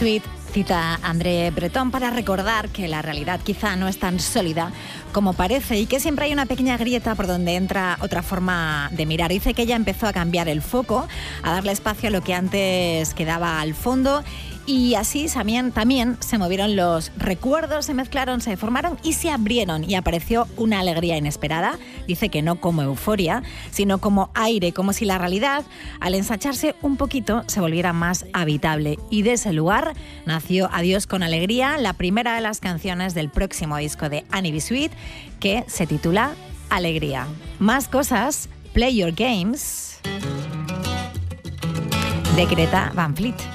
Sweet cita a André Breton para recordar que la realidad quizá no es tan sólida como parece y que siempre hay una pequeña grieta por donde entra otra forma de mirar. Dice que ella empezó a cambiar el foco, a darle espacio a lo que antes quedaba al fondo, y así también se movieron los recuerdos, se mezclaron, se formaron y se abrieron, y apareció una alegría inesperada. Dice que no como euforia, sino como aire, como si la realidad, al ensacharse un poquito, se volviera más habitable. Y de ese lugar nació Adiós con Alegría, la primera de las canciones del próximo disco de Annie B. Sweet, que se titula Alegría. Más cosas, Play Your Games, de Greta Van Fleet.